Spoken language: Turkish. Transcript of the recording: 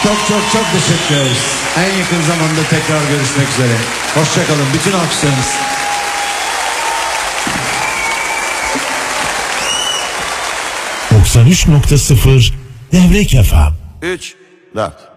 Çok çok çok teşekkür ederiz. En yakın zamanda tekrar görüşmek üzere. Hoşçakalın. Bütün alkışlarınız. 93.0 Devrek FM. 3, 4.